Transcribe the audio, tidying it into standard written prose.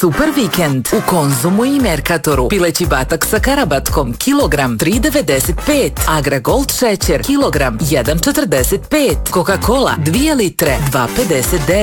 Super vikend u Konzumu i Mercatoru. Pileći batak sa karabatkom kilogram 3,95. Agra Gold šećer kilogram 1,45. Coca-Cola 2 litre 2,59.